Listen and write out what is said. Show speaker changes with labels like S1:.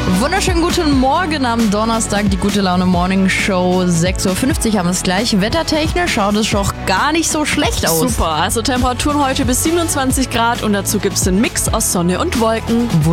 S1: Wunderschönen guten Morgen am Donnerstag, die Gute Laune Morning Show. 6.50 Uhr haben wir es gleich. Wettertechnisch schaut es doch gar nicht so schlecht aus.
S2: Super, also Temperaturen heute bis 27 Grad und dazu gibt es einen Mix aus Sonne und Wolken.